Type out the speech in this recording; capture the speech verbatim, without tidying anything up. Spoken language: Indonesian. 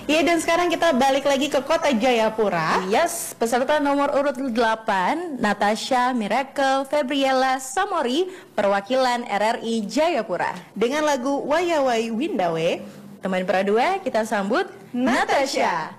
Iya, dan sekarang kita balik lagi ke kota Jayapura. Yes, peserta nomor urut delapan, Natasha Miracle Febriela Samori, perwakilan R R I Jayapura. Dengan lagu Wayawai Windawe. Teman perdua, kita sambut Natasha.